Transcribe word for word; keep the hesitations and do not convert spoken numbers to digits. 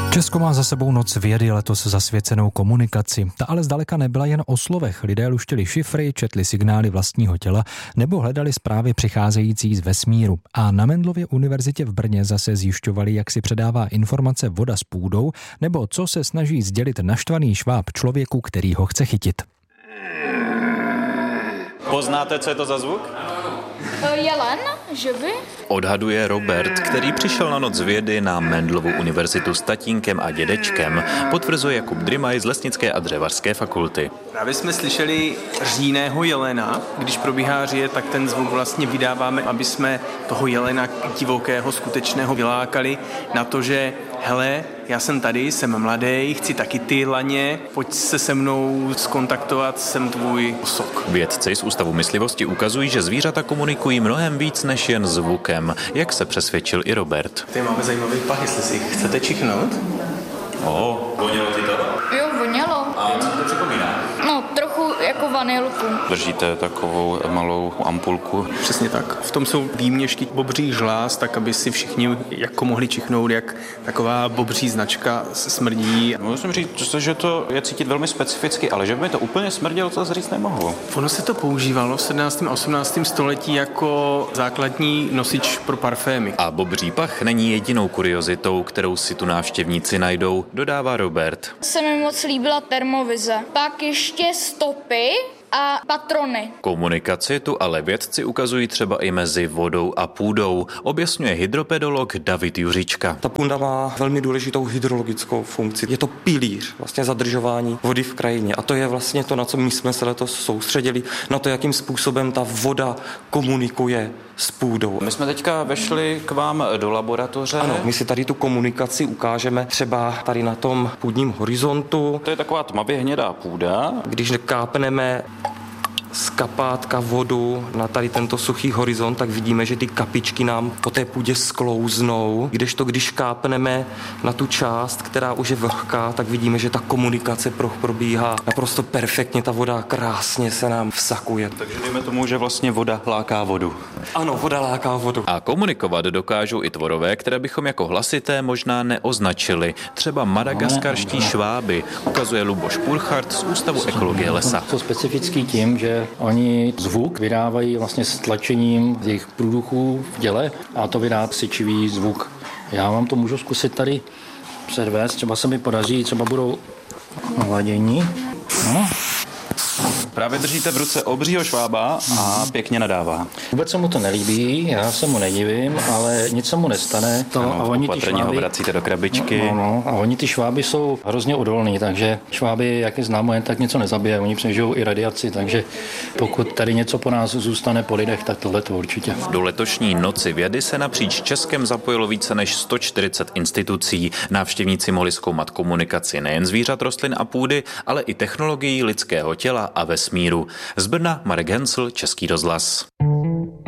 Česko má za sebou noc vědy, letos zasvěcenou komunikaci. Ta ale zdaleka nebyla jen o slovech. Lidé luštili šifry, četli signály vlastního těla nebo hledali zprávy přicházející z vesmíru. A na Mendelově univerzitě v Brně zase zjišťovali, jak si předává informace voda s půdou, nebo co se snaží sdělit naštvaný šváb člověku, který ho chce chytit. Poznáte, co je to za zvuk? Jelen, že by? Odhaduje Robert, který přišel na noc vědy na Mendelovu univerzitu s tatínkem a dědečkem, potvrzuje Jakub Drymaj z Lesnické a dřevařské fakulty. Právě jsme slyšeli říjného jelena. Když probíhá říje, tak ten zvuk vlastně vydáváme, aby jsme toho jelena divokého, skutečného vylákali na to, že hele, já jsem tady, jsem mladý, chci taky ty laně, pojď se se mnou skontaktovat, jsem tvůj sok. Vědci z Ústavu myslivosti ukazují, že zvířata komunikují mnohem víc než jen zvukem, jak se přesvědčil i Robert. Tady máme zajímavý pach, jestli si chcete čichnout? Oho, vonělo ti to? Jo, vonělo. A co to připomíná? No, trochu jako vanilku. Držíte takovou malou ampulku. Přesně tak. V tom jsou výměšky bobřích žláz, tak aby si všichni jako mohli čichnout, jak taková bobří značka smrdí. Musím říct, že to je cítit velmi specificky, ale že by mi to úplně smrdělo, to říct nemohu. Ono se to používalo v sedmnáctém a osmnáctém století jako základní nosič pro parfémy. A bobří pach není jedinou kuriozitou, kterou si tu návštěvníci najdou, dodává Robert. Se mi moc líbila termovize. Pak ještě stopy a patrony. Komunikaci tu ale vědci ukazují třeba i mezi vodou a půdou, objasňuje hydropedolog David Juříčka. Ta půda má velmi důležitou hydrologickou funkci. Je to pilíř vlastně zadržování vody v krajině a to je vlastně to, na co my jsme se letos soustředili, na to, jakým způsobem ta voda komunikuje s půdou. My jsme teďka vešli k vám do laboratoře. Ano, my si tady tu komunikaci ukážeme třeba tady na tom půdním horizontu. To je taková tmavě hnědá půda. Když kápneme z kapátka vodu na tady tento suchý horizont, tak vidíme, že ty kapičky nám po té půdě sklouznou. Kdežto když kápneme na tu část, která už je vlhká, tak vidíme, že ta komunikace probíhá naprosto perfektně, ta voda krásně se nám vsakuje. Takže dejme tomu, že vlastně voda láká vodu. Ano, voda láká vodu. A komunikovat dokážou i tvorové, které bychom jako hlasité možná neoznačili. Třeba madagaskarští šváby, ukazuje Luboš Purchart z Ústavu ekologie lesa. To specifický tím, že oni zvuk vydávají vlastně s tlačením jejich průduchů v těle a to vydá syčivý zvuk. Já vám to můžu zkusit tady předvést, třeba se mi podaří, třeba budou hladění. No. Právě držíte v ruce obřího švába a pěkně nadává. Vůbec se mu to nelíbí, já se mu nedivím, ale nic se mu nestane. To, ano, a oni ty opatrně šváby, ho vracíte do krabičky. No, no, a oni ty šváby jsou hrozně odolní, takže šváby, jak je známo, jen tak něco nezabije. Oni přežijou i radiaci, takže pokud tady něco po nás zůstane po lidech, tak tohle to určitě. Do letošní noci vědy se napříč Českem zapojilo více než sto čtyřicet institucí. Návštěvníci mohli zkoumat komunikaci nejen zvířat, rostlin a půdy, ale i technologií lidského těla a vesmíru. Z Brna Marek Hensl, Český rozhlas.